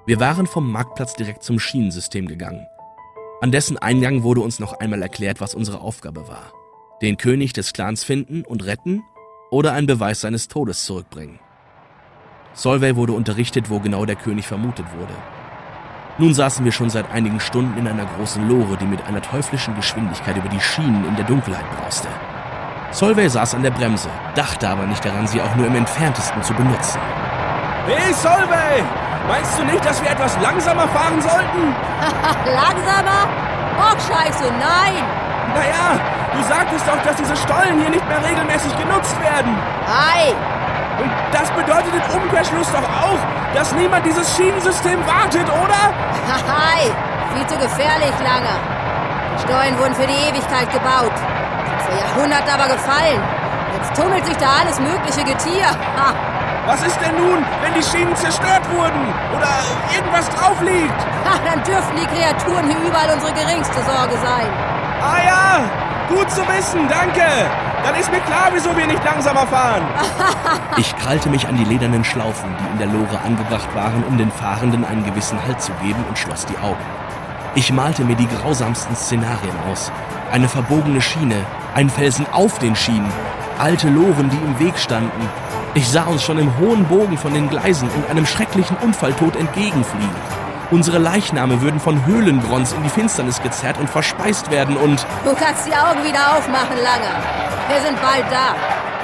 Wir waren vom Marktplatz direkt zum Schienensystem gegangen. An dessen Eingang wurde uns noch einmal erklärt, was unsere Aufgabe war. Den König des Clans finden und retten oder einen Beweis seines Todes zurückbringen. Solveig wurde unterrichtet, wo genau der König vermutet wurde. Nun saßen wir schon seit einigen Stunden in einer großen Lore, die mit einer teuflischen Geschwindigkeit über die Schienen in der Dunkelheit brauste. Solveig saß an der Bremse, dachte aber nicht daran, sie auch nur im Entferntesten zu benutzen. Hey Solveig! Meinst du nicht, dass wir etwas langsamer fahren sollten? Langsamer? Och, scheiße, nein! Naja, du sagtest doch, dass diese Stollen hier nicht mehr regelmäßig genutzt werden. Ei! Und das bedeutet im Umkehrschluss doch auch, dass niemand dieses Schienensystem wartet, oder? Ei! Viel zu gefährlich, Langer. Die Stollen wurden für die Ewigkeit gebaut. Sind vor Jahrhunderten aber gefallen. Jetzt tummelt sich da alles mögliche Getier. Ha. Was ist denn nun, wenn die Schienen zerstört wurden? Oder irgendwas drauf liegt? Ha, dann dürften die Kreaturen hier überall unsere geringste Sorge sein. Ah ja, gut zu wissen, danke. Dann ist mir klar, wieso wir nicht langsamer fahren. Ich krallte mich an die ledernen Schlaufen, die in der Lore angebracht waren, um den Fahrenden einen gewissen Halt zu geben, und schloss die Augen. Ich malte mir die grausamsten Szenarien aus. Eine verbogene Schiene, ein Felsen auf den Schienen, alte Loren, die im Weg standen. Ich sah uns schon im hohen Bogen von den Gleisen und einem schrecklichen Unfalltod entgegenfliegen. Unsere Leichname würden von Höhlengrons in die Finsternis gezerrt und verspeist werden und... Du kannst die Augen wieder aufmachen, Langer. Wir sind bald da.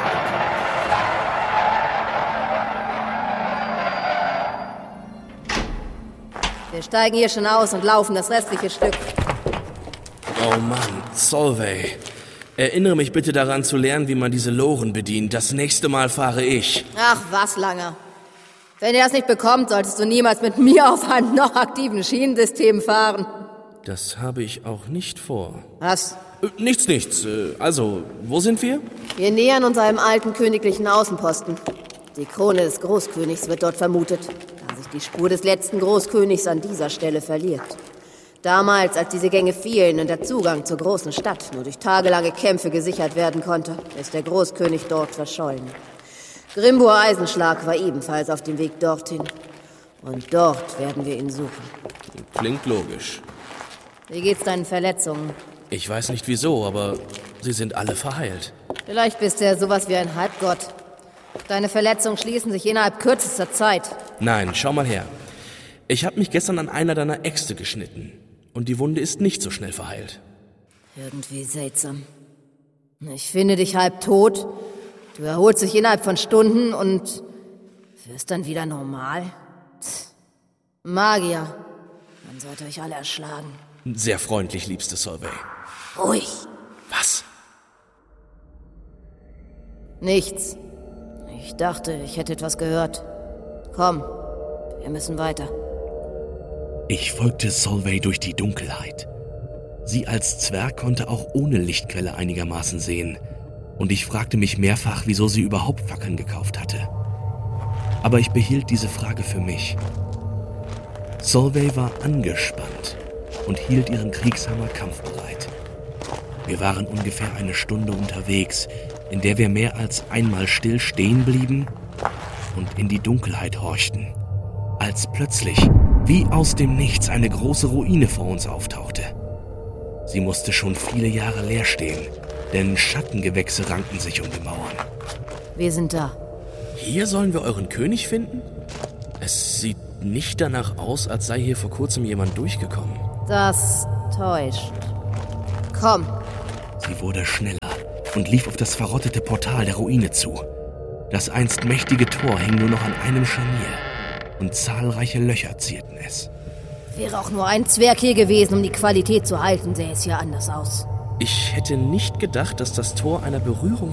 Wir steigen hier schon aus und laufen das restliche Stück. Oh Mann, Solveig. Erinnere mich bitte daran zu lernen, wie man diese Loren bedient. Das nächste Mal fahre ich. Ach, was, Langer. Wenn ihr das nicht bekommt, solltest du niemals mit mir auf einem noch aktiven Schienensystem fahren. Das habe ich auch nicht vor. Was? Nichts. Also, wo sind wir? Wir nähern uns einem alten königlichen Außenposten. Die Krone des Großkönigs wird dort vermutet, da sich die Spur des letzten Großkönigs an dieser Stelle verliert. Damals, als diese Gänge fielen und der Zugang zur großen Stadt nur durch tagelange Kämpfe gesichert werden konnte, ist der Großkönig dort verschollen. Grimbur Eisenschlag war ebenfalls auf dem Weg dorthin. Und dort werden wir ihn suchen. Klingt logisch. Wie geht's deinen Verletzungen? Ich weiß nicht wieso, aber sie sind alle verheilt. Vielleicht bist du ja sowas wie ein Halbgott. Deine Verletzungen schließen sich innerhalb kürzester Zeit. Nein, schau mal her. Ich habe mich gestern an einer deiner Äxte geschnitten. Und die Wunde ist nicht so schnell verheilt. Irgendwie seltsam. Ich finde dich halb tot. Du erholst dich innerhalb von Stunden und wirst dann wieder normal. Magier. Man sollte euch alle erschlagen. Sehr freundlich, liebste Solveig. Ruhig. Was? Nichts. Ich dachte, ich hätte etwas gehört. Komm, wir müssen weiter. Ich folgte Solveig durch die Dunkelheit. Sie als Zwerg konnte auch ohne Lichtquelle einigermaßen sehen. Und ich fragte mich mehrfach, wieso sie überhaupt Fackeln gekauft hatte. Aber ich behielt diese Frage für mich. Solveig war angespannt und hielt ihren Kriegshammer kampfbereit. Wir waren ungefähr eine Stunde unterwegs, in der wir mehr als einmal still stehen blieben und in die Dunkelheit horchten, als plötzlich, wie aus dem Nichts, eine große Ruine vor uns auftauchte. Sie musste schon viele Jahre leer stehen, denn Schattengewächse rankten sich um die Mauern. Wir sind da. Hier sollen wir euren König finden? Es sieht nicht danach aus, als sei hier vor kurzem jemand durchgekommen. Das täuscht. Komm. Sie wurde schneller und lief auf das verrottete Portal der Ruine zu. Das einst mächtige Tor hing nur noch an einem Scharnier und zahlreiche Löcher zierten es. Wäre auch nur ein Zwerg hier gewesen, um die Qualität zu halten, sähe es hier anders aus. Ich hätte nicht gedacht, dass das Tor einer Berührung